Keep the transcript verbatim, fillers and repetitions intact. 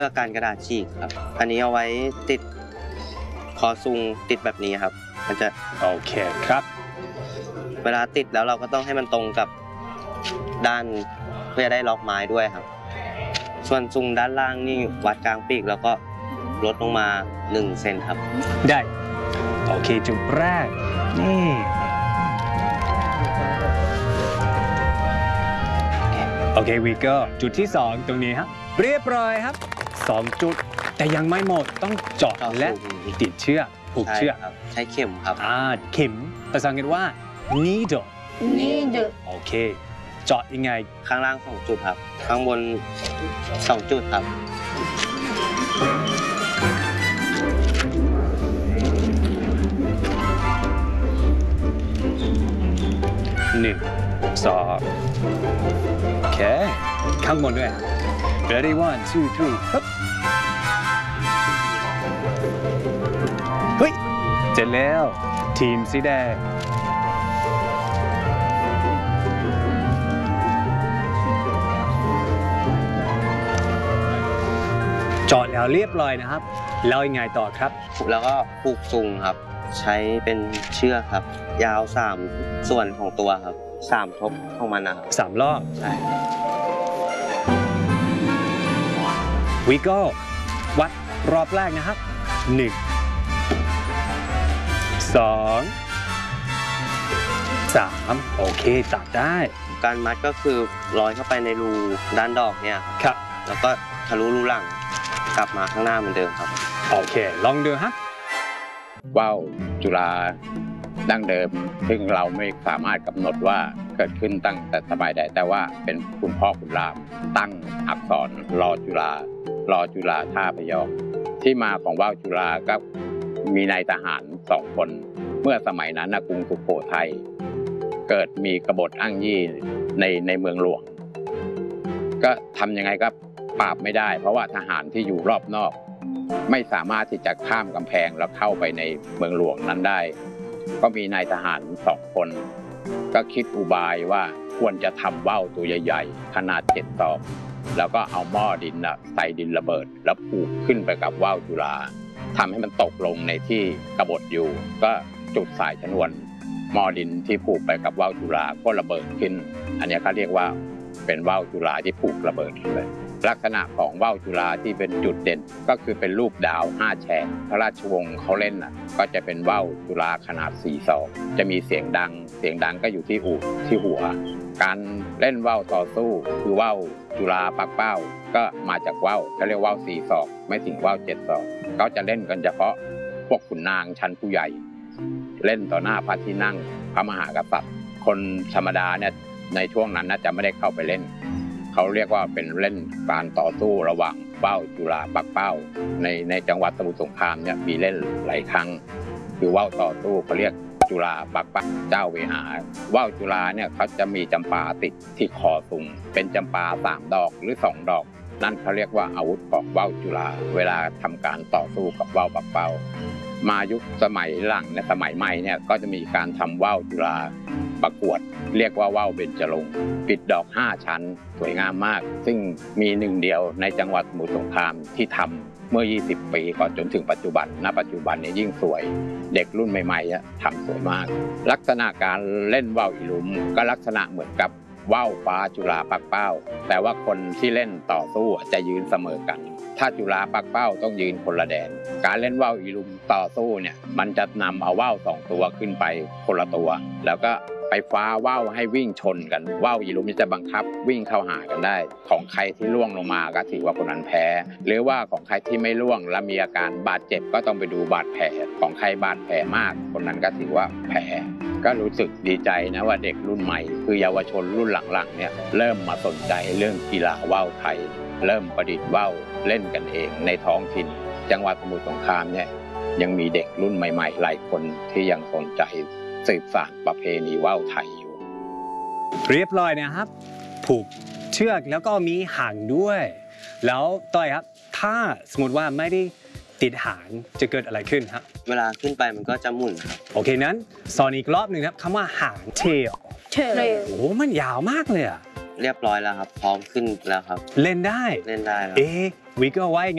พื่อการกระดาษฉีกครับอันนี้เอาไว้ติดคอซุงติดแบบนี้ครับมันจะโอเคครับเวลาติดแล้วเราก็ต้องให้มันตรงกับด้านเพื่อได้ล็อกไม้ด้วยครับส่วนซุงด้านล่างนี่วัดกลางปีกแล้วก็ลดลงมาหนึ่งเซนครับได้โอเคจุดแรกนี่โอเควีก็จุดที่สองตรงนี้ครับเรียบร้อยครับสองจุดแต่ยังไม่หมดต้องเจาะและติดเชือกผูกเชือกครับใช้เข็มครับอ่าเข็มภาษาอังกฤษว่า needle needle โอเคเจาะยังไงข้างล่างสองจุดครับข้างบนสองจุดครับหนึ่งสองโอเคข้างบนด้วย ready one two three ฮึบเฮ้ยเสร็จแล้วทีมสีแดงเจาะแล้วเรียบร้อยนะครับแล้วยังไงต่อครับแล้วก็ผูกซุงครับใช้เป็นเชือกครับยาวสามส่วนของตัวครับสามทบของมันนะครับสามรอบใช่วิโก้วัดรอบแรกนะครับหนึ่งสองสามโอเคตัดได้การมัดก็คือร้อยเข้าไปในรูด้านดอกเนี่ยครับแล้วก็ทะลุรูหลังกลับมาข้างหน้าเหมือนเดิมครับโอเคลองดูครับว่าวจุฬาดั้งเดิมซึ่งเราไม่สามารถกำหนดว่าเกิดขึ้นตั้งแต่สมัยใดแต่ว่าเป็นคุณพ่อคุณรามตั้งอักษรรอจุฬารอจุฬาท่าพยอมที่มาของว่าวจุฬาก็มีนายทหารสองคนเมื่อสมัยนั้นกรุงสุโขทัยเกิดมีกบฏอ้างยี่ในในเมืองหลวงก็ทำยังไงก็ปราบไม่ได้เพราะว่าทหารที่อยู่รอบนอกไม่สามารถที่จะข้ามกำแพงแล้วเข้าไปในเมืองหลวงนั้นได้ก็มีนายทหารสองคนก็คิดอุบายว่าควรจะทำว่าวตัวใหญ่ๆขนาดเจ็ดศอกแล้วก็เอาหม้อดินใส่ดินระเบิดแล้วผูกขึ้นไปกับว่าวจุฬาทำให้มันตกลงในที่กบฏอยู่ก็จุดสายชนวนหม้อดินที่ผูกไปกับว่าวจุฬาก็ระเบิดขึ้นอันนี้เขาเรียกว่าเป็นว่าวจุฬาที่ผูกระเบิดเลยลักษณะของว่าวจุฬาที่เป็นจุดเด่นก็คือเป็นรูปดาวห้าแฉกพระราชวงศ์เขาเล่นน่ะก็จะเป็นว่าวจุฬาขนาดสี่ศอกจะมีเสียงดังเสียงดังก็อยู่ที่อู่ที่หัวการเล่นว่าวต่อสู้คือว่าวจุฬาปักเป้าก็มาจากว่าวเขาเรียกว่าวสี่ศอกไม่ถึงว่าวเจ็ดศอกเขาจะเล่นกันเฉพาะพวกขุนนางชั้นผู้ใหญ่เล่นต่อหน้าพระที่นั่งพระมหากษัตริย์คนธรรมดาเนี่ยในช่วงนั้นน่าจะไม่ได้เข้าไปเล่นเขาเรียกว่าเป็นเล่นการต่อสู้ระหว่างว่าวจุฬาปักเป้าในในจังหวัดสมุทรสงครามเนี่ยมีเล่นหลายครั้งคือว่าวต่อสู้เขาเรียกจุฬาปักเป้าเจ้าเวหาว่าวจุฬาเนี่ยเขาจะมีจำปาติดที่คอซุงเป็นจำปาสามดอกหรือสองดอกนั่นเขาเรียกว่าอาวุธของว่าวจุฬาเวลาทำการต่อสู้กับว่าวปักเป้ามายุคสมัยหลังในสมัยใหม่เนี่ยก็จะมีการทำว่าวจุฬาประกวดเรียกว่าว่าวเบญจรงค์ปิดดอกห้าชั้นสวยงามมากซึ่งมีหนึ่งเดียวในจังหวัดสมุทรสงครามที่ทำเมื่อยี่สิบปีก่อนจนถึงปัจจุบันณปัจจุบันนี้ยิ่งสวยเด็กรุ่นใหม่ๆทำสวยมากลักษณะการเล่นว่าวอีลุมก็ลักษณะเหมือนกับว่าวฟ้าจุฬาปักเป้าแต่ว่าคนที่เล่นต่อสู้จะยืนเสมอกันถ้าจุฬาปักเป้าต้องยืนคนละแดนการเล่นว่าวอีลุมต่อสู้เนี่ยมันจะนำเอาว่าวสองตัวขึ้นไปคนละตัวแล้วก็ไปฟ้าว่าวให้วิ่งชนกันว่าวอีลุมจะบังคับวิ่งเข้าหากันได้ของใครที่ล่วงลงมาก็ถือว่าคนนั้นแพ้หรือว่าของใครที่ไม่ล่วงและมีอาการบาดเจ็บก็ต้องไปดูบาดแผลของใครบาดแผลมากคนนั้นก็ถือว่าแพ้ก็รู้สึกดีใจนะว่าเด็กรุ่นใหม่คือเยาวชนรุ่นหลังๆเนี่ยเริ่มมาสนใจเรื่องกีฬาว่าวไทยเริ่มประดิษฐ์ว่าวเล่นกันเองในท้องถิ่นจังหวัดสมุทรสงครามเนี่ยยังมีเด็กรุ่นใหม่ๆหลายคนที่ยังสนใจสืบสานประเพณีว่าวไทยอยู่เรียบร้อยนะครับผูกเชือกแล้วก็มีหางด้วยแล้วต่อยครับถ้าสมมติว่าไม่ได้ติดหางจะเกิดอะไรขึ้นครับเวลาขึ้นไปมันก็จะหมุนครับโอเคนั้นสอนอีกรอบหนึ่งครับคำว่าหาง tail tail โอ้มันยาวมากเลยอะเรียบร้อยแล้วครับพร้อมขึ้นแล้วครับเล่นได้เล่นได้แล้วเอ๊ะวิกก็ไว้